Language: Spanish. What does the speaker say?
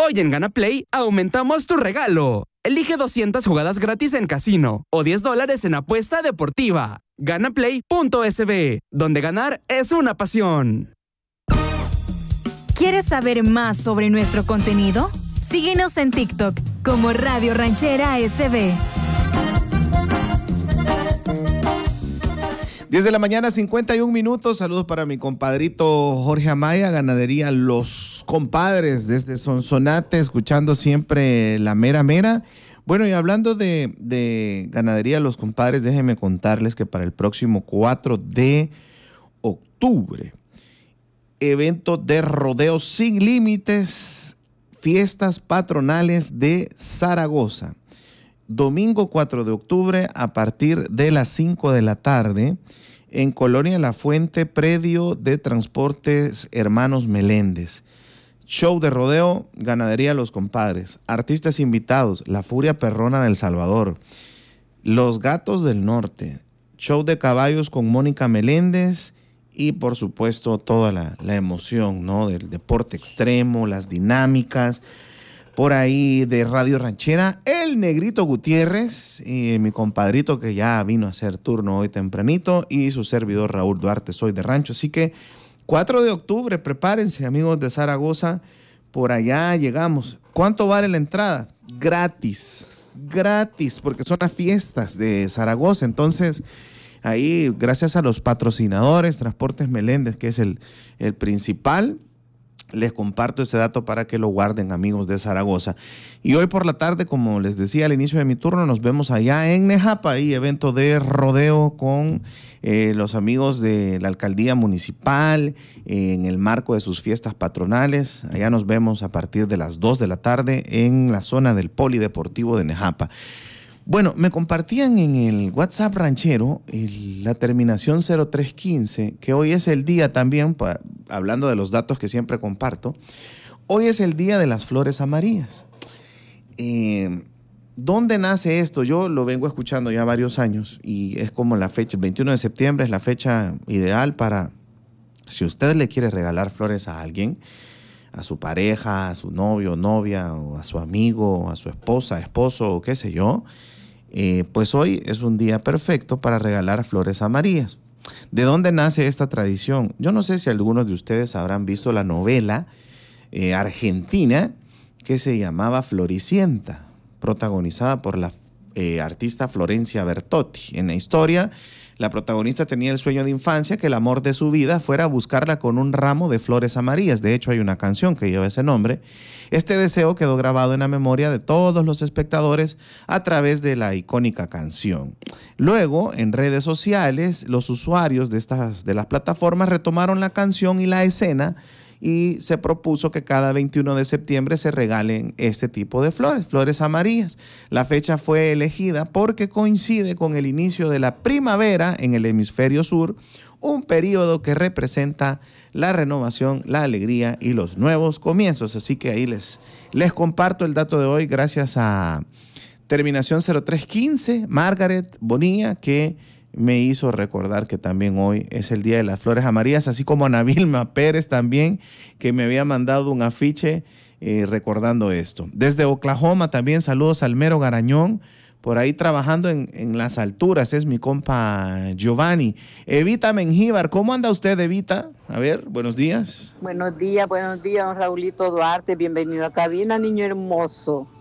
Hoy en Gana Play aumentamos tu regalo. Elige 200 jugadas gratis en casino o $10 en apuesta deportiva. Ganaplay.sb, donde ganar es una pasión. ¿Quieres saber más sobre nuestro contenido? Síguenos en TikTok como Radio Ranchera SB. 10 de la mañana, 51 minutos. Saludos para mi compadrito Jorge Amaya, Ganadería Los Compadres, desde Sonsonate, escuchando siempre la mera mera. Bueno, y hablando de Ganadería Los Compadres, déjenme contarles que para el próximo 4 de octubre, evento de rodeo sin límites, fiestas patronales de Zaragoza. Domingo 4 de octubre a partir de las 5 de la tarde en Colonia La Fuente, predio de Transportes Hermanos Meléndez. Show de rodeo, Ganadería Los Compadres. Artistas invitados, La Furia Perrona del Salvador, Los Gatos del Norte. Show de caballos con Mónica Meléndez y por supuesto toda la emoción, ¿no?, del deporte extremo, las dinámicas. Por ahí de Radio Ranchera, el Negrito Gutiérrez, y mi compadrito que ya vino a hacer turno hoy tempranito, y su servidor Raúl Duarte, soy de Rancho. Así que 4 de octubre, prepárense, amigos de Zaragoza, por allá llegamos. ¿Cuánto vale la entrada? Gratis, porque son las fiestas de Zaragoza. Entonces, ahí, gracias a los patrocinadores, Transportes Meléndez, que es el principal, les comparto ese dato para que lo guarden, amigos de Zaragoza. Y hoy por la tarde, como les decía al inicio de mi turno, nos vemos allá en Nejapa, ahí evento de rodeo con los amigos de la alcaldía municipal, en el marco de sus fiestas patronales. Allá nos vemos a partir de las 2 de la tarde en la zona del Polideportivo de Nejapa. Bueno, me compartían en el WhatsApp ranchero la terminación 0315, que hoy es el día también, hablando de los datos que siempre comparto, hoy es el día de las flores amarillas. ¿Dónde nace esto? Yo lo vengo escuchando ya varios años y es como la fecha, el 21 de septiembre es la fecha ideal para, si usted le quiere regalar flores a alguien, a su pareja, a su novio o novia, o a su amigo, a su esposa, esposo, o qué sé yo, pues hoy es un día perfecto para regalar flores amarillas. ¿De dónde nace esta tradición? Yo no sé si algunos de ustedes habrán visto la novela argentina que se llamaba Floricienta, protagonizada por la artista Florencia Bertotti. En la historia, la protagonista tenía el sueño de infancia que el amor de su vida fuera a buscarla con un ramo de flores amarillas. De hecho, hay una canción que lleva ese nombre. Este deseo quedó grabado en la memoria de todos los espectadores a través de la icónica canción. Luego, en redes sociales, los usuarios de las plataformas retomaron la canción y la escena y se propuso que cada 21 de septiembre se regalen este tipo de flores, flores amarillas. La fecha fue elegida porque coincide con el inicio de la primavera en el hemisferio sur, un periodo que representa la renovación, la alegría y los nuevos comienzos. Así que ahí les comparto el dato de hoy gracias a terminación 0315, Margaret Bonilla, que me hizo recordar que también hoy es el Día de las Flores Amarillas, así como Ana Vilma Pérez también, que me había mandado un afiche recordando esto. Desde Oklahoma también saludos al Mero Garañón, por ahí trabajando en las alturas, es mi compa Giovanni. Evita Mengíbar, ¿cómo anda usted, Evita? A ver, buenos días. Buenos días, don Raulito Duarte, bienvenido a cabina, niño hermoso.